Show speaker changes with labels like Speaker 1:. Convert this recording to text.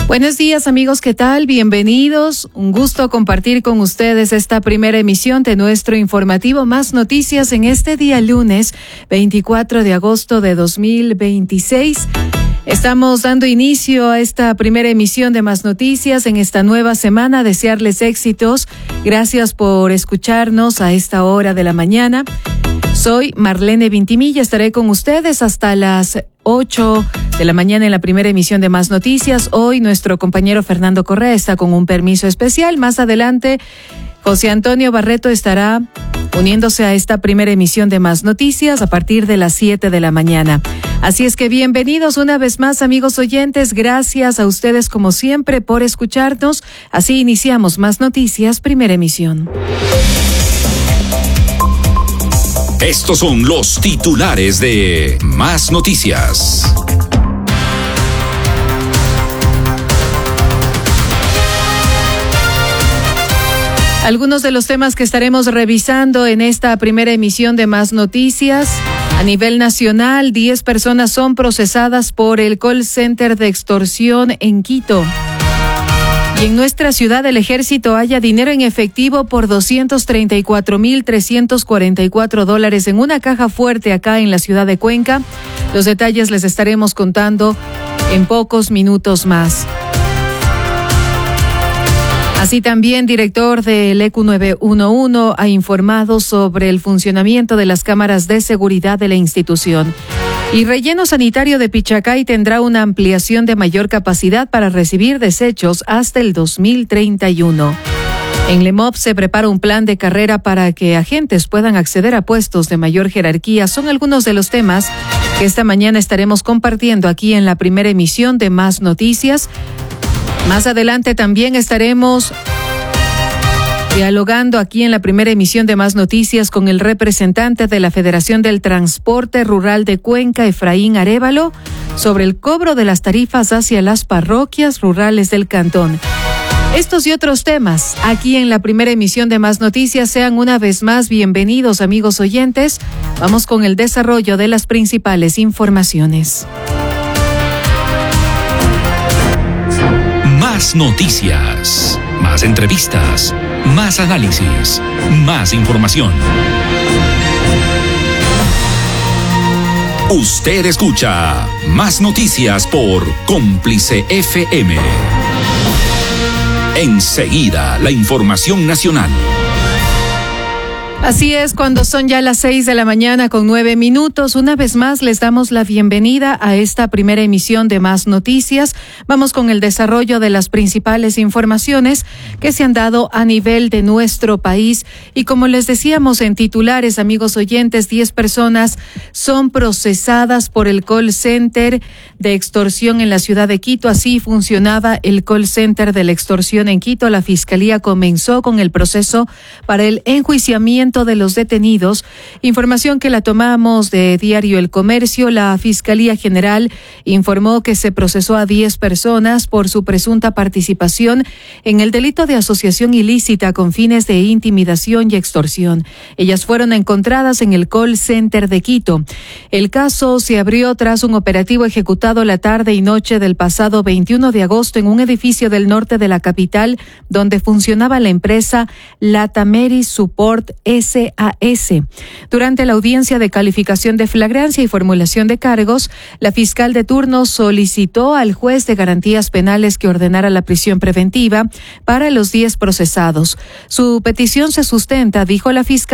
Speaker 1: Buenos días amigos, ¿qué tal? Bienvenidos. Un gusto compartir con ustedes esta primera emisión de nuestro informativo Más Noticias en este día lunes 24 de agosto de 2026. Estamos dando inicio a esta primera emisión de Más Noticias en esta nueva semana. Desearles éxitos. Gracias por escucharnos a esta hora de la mañana. Soy Marlene Vintimilla, estaré con ustedes hasta las 8 de la mañana en la primera emisión de Más Noticias. Hoy nuestro compañero Fernando Correa está con un permiso especial. Más adelante, José Antonio Barreto estará uniéndose a esta primera emisión de Más Noticias a partir de las 7 de la mañana. Así es que bienvenidos una vez más, amigos oyentes. Gracias a ustedes, como siempre, por escucharnos. Así iniciamos Más Noticias, primera emisión.
Speaker 2: Estos son los titulares de Más Noticias.
Speaker 1: Algunos de los temas que estaremos revisando en esta primera emisión de Más Noticias. A nivel nacional, 10 personas son procesadas por el call center de extorsión en Quito. Y en nuestra ciudad el ejército halla dinero en efectivo por $234,344 en una caja fuerte acá en la ciudad de Cuenca. Los detalles les estaremos contando en pocos minutos más. Así también, director del ECU 911 ha informado sobre el funcionamiento de las cámaras de seguridad de la institución. Y relleno sanitario de Pichacay tendrá una ampliación de mayor capacidad para recibir desechos hasta el 2031. En LEMOP se prepara un plan de carrera para que agentes puedan acceder a puestos de mayor jerarquía. Son algunos de los temas que esta mañana estaremos compartiendo aquí en la primera emisión de Más Noticias. Más adelante también estaremos dialogando aquí en la primera emisión de Más Noticias con el representante de la Federación del Transporte Rural de Cuenca, Efraín Arévalo, sobre el cobro de las tarifas hacia las parroquias rurales del cantón. Estos y otros temas aquí en la primera emisión de Más Noticias. Sean una vez más bienvenidos, amigos oyentes. Vamos con el desarrollo de las principales informaciones.
Speaker 2: Más noticias, más entrevistas, más análisis, más información. Usted escucha Más Noticias por Cómplice FM. Enseguida, la información nacional.
Speaker 1: Así es, cuando son ya las 6 de la mañana con 9 minutos, una vez más les damos la bienvenida a esta primera emisión de Más Noticias. Vamos con el desarrollo de las principales informaciones que se han dado a nivel de nuestro país. Y como les decíamos en titulares, amigos oyentes, 10 personas son procesadas por el call center de extorsión en la ciudad de Quito. Así funcionaba el call center de la extorsión en Quito. La Fiscalía comenzó con el proceso para el enjuiciamiento de los detenidos. Información que la tomamos de Diario El Comercio. La Fiscalía General informó que se procesó a 10 personas por su presunta participación en el delito de asociación ilícita con fines de intimidación y extorsión. Ellas fueron encontradas en el call center de Quito. El caso se abrió tras un operativo ejecutado la tarde y noche del pasado 21 de agosto en un edificio del norte de la capital donde funcionaba la empresa Latameri Support SAS. Durante la audiencia de calificación de flagrancia y formulación de cargos, la fiscal de turno solicitó al juez de garantías penales que ordenara la prisión preventiva para los 10 procesados. Su petición se sustenta, dijo la fiscal,